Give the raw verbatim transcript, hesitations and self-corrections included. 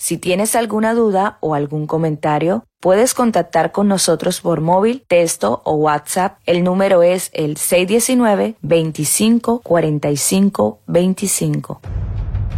Si tienes alguna duda o algún comentario, puedes contactar con nosotros por móvil, texto o WhatsApp. El número es el seis uno nueve, veinticinco, cuarenta y cinco, veinticinco.